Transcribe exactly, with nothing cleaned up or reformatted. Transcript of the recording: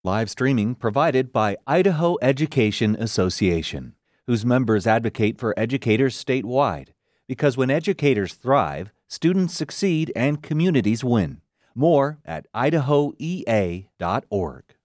Live streaming provided by Idaho Education Association, whose members advocate for educators statewide. Because when educators thrive, students succeed and communities win. More at idaho e a dot org.